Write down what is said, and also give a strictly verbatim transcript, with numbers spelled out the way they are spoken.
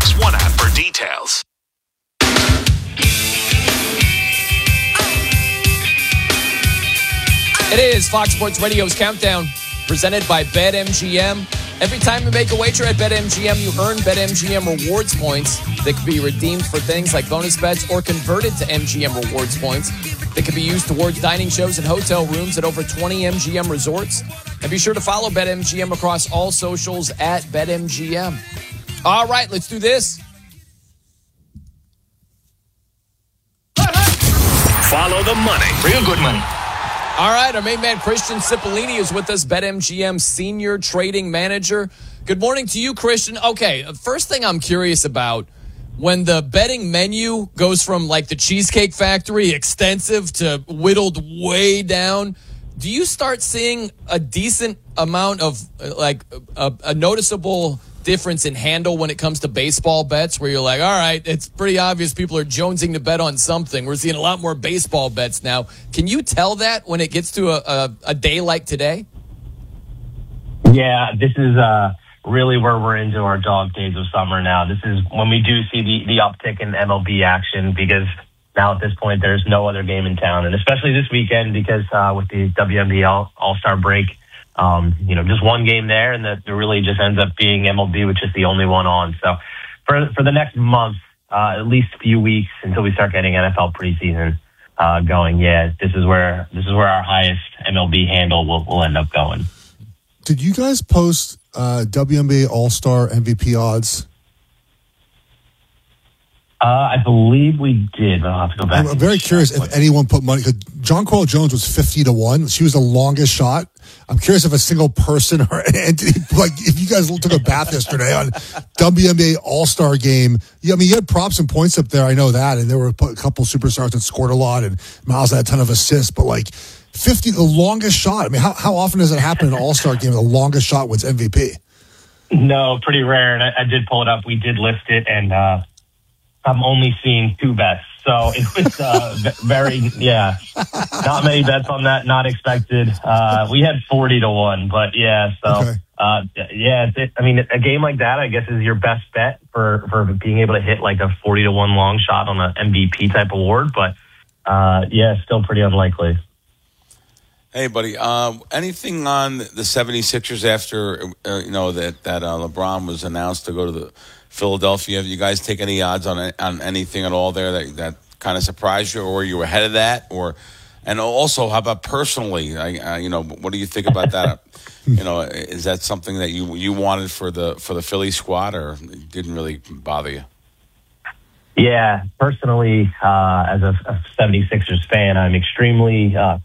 Fox One app for details. It is Fox Sports Radio's Countdown, presented by BetMGM. Every time you make a wager at BetMGM, you earn BetMGM rewards points that can be redeemed for things like bonus bets or converted to M G M rewards points that can be used towards dining shows and hotel rooms at over twenty M G M resorts. And be sure to follow BetMGM across all socials at BetMGM. All right, let's do this. Follow the money. Real good money. All right, our main man, Christian Cipollini, is with us, BetMGM Senior Trading Manager. Good morning to you, Christian. Okay, first thing I'm curious about, when the betting menu goes from like the Cheesecake Factory, extensive, to whittled way down, do you start seeing a decent amount of, like, a, a noticeable difference in handle when it comes to baseball bets, where you're like, all right, it's pretty obvious people are jonesing to bet on something? We're seeing a lot more baseball bets now. Can you tell that when it gets to a, a, a day like today? Yeah, this is uh, really where we're into our dog days of summer now. This is when we do see the, the uptick in M L B action, because now at this point there's no other game in town. And especially this weekend, because uh, with the W N B A All-Star break, Um, you know, just one game there, and that really just ends up being M L B, which is the only one on. So for for the next month, uh, at least a few weeks until we start getting N F L preseason uh, going, yeah, this is where this is where our highest M L B handle will, will end up going. Did you guys post uh, W N B A All-Star M V P odds? Uh, I believe we did. I'll have to go back. I'm, I'm very curious if anyone put money. Cause John Coyle Jones was fifty to one. She was the longest shot. I'm curious if a single person or entity, like if you guys took a bath yesterday on W N B A All-Star game. Yeah, I mean, you had props and points up there. I know that. And there were a couple superstars that scored a lot, and Miles had a ton of assists. But like fifty, the longest shot. I mean, how, how often does it happen in an All-Star game? The longest shot wins M V P. No, pretty rare. And I, I did pull it up. We did list it, and uh, I'm only seeing two bets. So it was uh, very, yeah, not many bets on that, not expected. Uh, we had forty to one, but yeah, so, Okay. uh, yeah, it, I mean, a game like that, I guess, is your best bet for, for being able to hit like a forty to one long shot on an M V P type award. But, uh, yeah, still pretty unlikely. Hey, buddy, uh, anything on the seventy-sixers after, uh, you know, that, that uh, LeBron was announced to go to the Philadelphia? Have you guys take any odds on on anything at all there that, that kind of surprised you, or you were ahead of that? Or, and also, how about personally? I, uh, you know, what do you think about that? You know, is that something that you you wanted for the for the Philly squad, or it didn't really bother you? Yeah, personally, uh, as a, a seventy-sixers fan, I'm extremely uh,